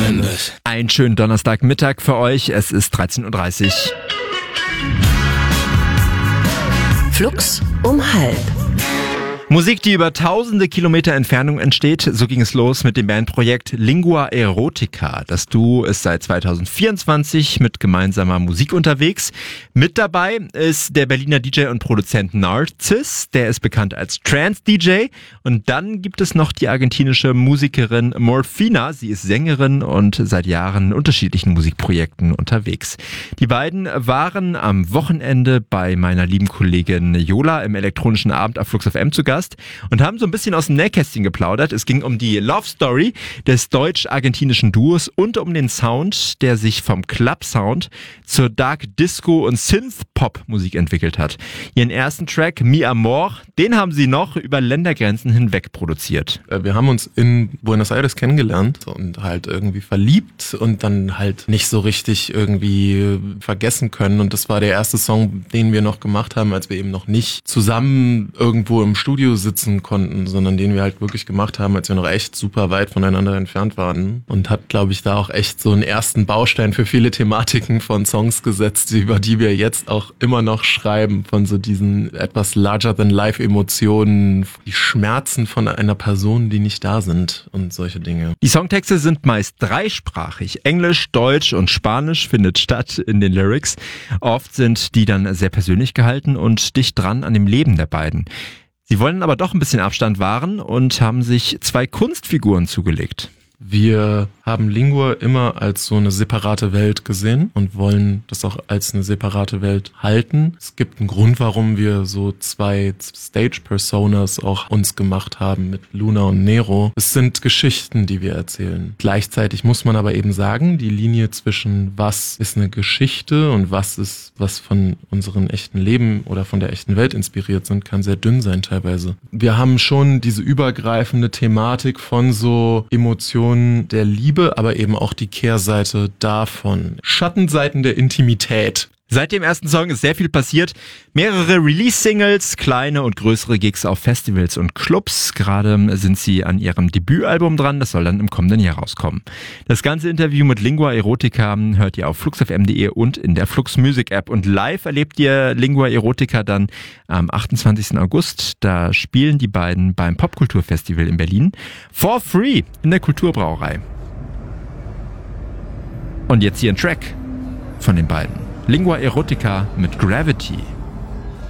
Mendes. Einen schönen Donnerstagmittag für euch. Es ist 13.30 Uhr. Flux um 12:30. Musik, die über tausende Kilometer Entfernung entsteht. So ging es los mit dem Bandprojekt Lingua Erotica. Das Duo ist seit 2024 mit gemeinsamer Musik unterwegs. Mit dabei ist der Berliner DJ und Produzent Narziss. Der ist bekannt als Trance-DJ. Und dann gibt es noch die argentinische Musikerin Morfina. Sie ist Sängerin und seit Jahren in unterschiedlichen Musikprojekten unterwegs. Die beiden waren am Wochenende bei meiner lieben Kollegin Jola im elektronischen Abend auf Flux FM zu Gast und haben so ein bisschen aus dem Nähkästchen geplaudert. Es ging um die Love Story des deutsch-argentinischen Duos und um den Sound, der sich vom Club-Sound zur Dark Disco und Synth-Pop-Musik entwickelt hat. Ihren ersten Track, Mi Amor, den haben sie noch über Ländergrenzen hinweg produziert. Wir haben uns in Buenos Aires kennengelernt und halt irgendwie verliebt und dann halt nicht so richtig irgendwie vergessen können. Und das war der erste Song, den wir noch gemacht haben, als wir eben noch nicht zusammen irgendwo im Studio sitzen konnten, sondern den wir halt wirklich gemacht haben, als wir noch echt super weit voneinander entfernt waren, und hat, glaube ich, da auch echt so einen ersten Baustein für viele Thematiken von Songs gesetzt, über die wir jetzt auch immer noch schreiben, von so diesen etwas larger-than-life-Emotionen, die Schmerzen von einer Person, die nicht da sind und solche Dinge. Die Songtexte sind meist dreisprachig. Englisch, Deutsch und Spanisch findet statt in den Lyrics. Oft sind die dann sehr persönlich gehalten und dicht dran an dem Leben der beiden. Sie wollen aber doch ein bisschen Abstand wahren und haben sich 2 Kunstfiguren zugelegt. Wir haben Lingua immer als so eine separate Welt gesehen und wollen das auch als eine separate Welt halten. Es gibt einen Grund, warum wir so 2 Stage-Personas auch uns gemacht haben mit Luna und Nero. Es sind Geschichten, die wir erzählen. Gleichzeitig muss man aber eben sagen, die Linie zwischen was ist eine Geschichte und was ist was von unserem echten Leben oder von der echten Welt inspiriert sind, kann sehr dünn sein teilweise. Wir haben schon diese übergreifende Thematik von so Emotionen der Liebe, aber eben auch die Kehrseite davon. Schattenseiten der Intimität. Seit dem ersten Song ist sehr viel passiert. Mehrere Release-Singles, kleine und größere Gigs auf Festivals und Clubs. Gerade sind sie an ihrem Debütalbum dran, das soll dann im kommenden Jahr rauskommen. Das ganze Interview mit Lingua Erotica hört ihr auf fluxfm.de und in der Flux Music App. Und live erlebt ihr Lingua Erotica dann am 28. August. Da spielen die beiden beim Popkulturfestival in Berlin for free in der Kulturbrauerei. Und jetzt hier ein Track von den beiden. Lingua Erotica mit Gravity.